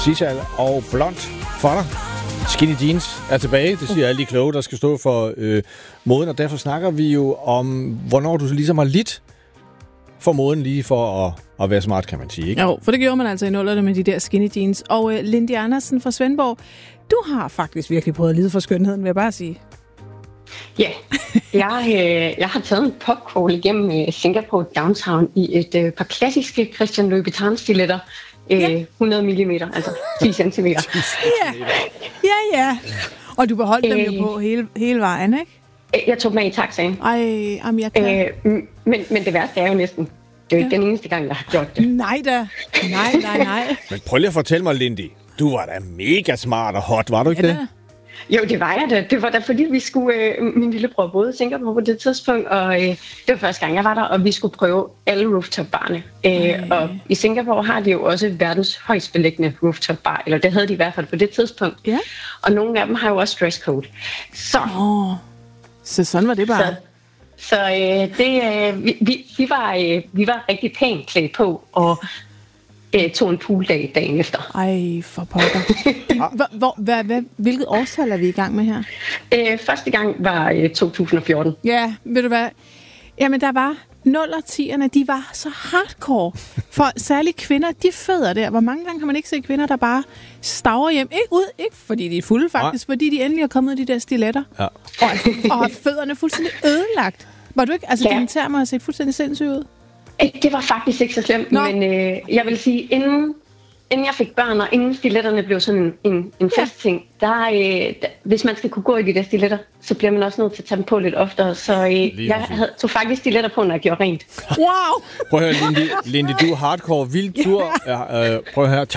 Sisal og blond for dig. Skinny jeans er tilbage. Det siger alle de kloge, der skal stå for moden. Og derfor snakker vi jo om, hvornår du ligesom har lidt for moden lige for at være smart, kan man sige, ikke? Jo, for det gjorde man altså i nullerne med de der skinny jeans. Og Lindy Andersen fra Svendborg, du har faktisk virkelig prøvet at lide for skønheden, vil jeg bare sige. Ja, jeg har taget en popcrawl igennem Singapore Downtown i et par klassiske Christian Louboutin-stiletter. 100 mm, altså 10 cm. Ja. Og du beholdt dem jo på hele vejen, ikke? Jeg tog dem af i taxaen. Men det værste er jo næsten, det er jo ikke den eneste gang, jeg har gjort det. Nej da. Nej. Men prøv lige at fortælle mig, Lindy. Du var da mega smart og hot, var du ikke det? Jo, det var jeg da. Det var da, fordi vi skulle... min lillebror boede i Singapore på det tidspunkt, og det var første gang, jeg var der, og vi skulle prøve alle rooftop-barne. Og i Singapore har de jo også verdens højst beliggende rooftop-bar, eller det havde de i hvert fald på det tidspunkt. Ja. Og nogle af dem har jo også dresscode. Så sådan var det bare. Vi var rigtig pænt klædt på, og tog en pooldag dagen efter. Ej, for pokker. Hvilket årstal er vi i gang med her? Første gang var 2014. Ja, ved du hvad? Jamen, der var 0 og 10'erne, de var så hardcore. For særligt kvinder, de fødder der. Hvor mange gange kan man ikke se kvinder, der bare staver hjem? Ikke fordi de er fulde faktisk, fordi de endelig er kommet i de der stiletter. Ja. Og har fødderne fuldstændig ødelagt. Var du ikke? Altså, dine termer har set fuldstændig sindssygt ud. Det var faktisk ikke så slemt, men jeg vil sige, inden jeg fik børn, og inden stiletterne blev sådan en fast ting, hvis man skal kunne gå i de der stiletter, så bliver man også nødt til at tage dem på lidt oftere. Så jeg tog faktisk stiletter på, når jeg gjorde rent. Wow! Prøv at høre, Lindy, du er hardcore, vild tur. Prøv at høre,